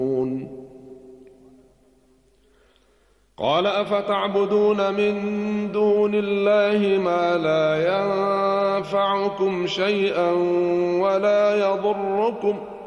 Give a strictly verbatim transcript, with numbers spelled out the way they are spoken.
قال أفتعبدون من دون الله ما لا ينفعكم شيئا ولا يضركم